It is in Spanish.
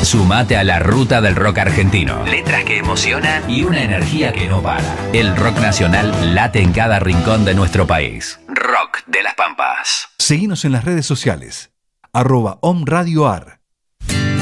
Sumate a la ruta del rock argentino. Letras que emocionan y una energía que no para. El rock nacional late en cada rincón de nuestro país. Rock de las Pampas. Seguinos en las redes sociales. @omradioar.